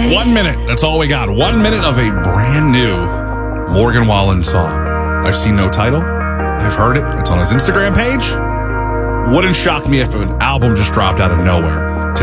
1 minute. That's all we got. 1 minute of a brand new Morgan Wallen song. I've seen no title. I've heard it. It's on his Instagram page. Wouldn't shock me if an album just dropped out of nowhere.